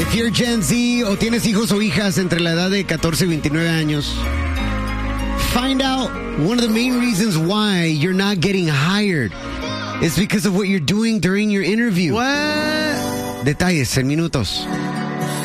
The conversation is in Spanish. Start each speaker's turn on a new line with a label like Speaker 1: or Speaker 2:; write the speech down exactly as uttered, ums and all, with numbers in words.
Speaker 1: If you're Gen Z o tienes hijos o hijas entre la edad de catorce y veintinueve años, find out one of the main reasons why you're not getting hired. It's because of what you're doing during your interview.
Speaker 2: What?
Speaker 1: Detalles en minutos.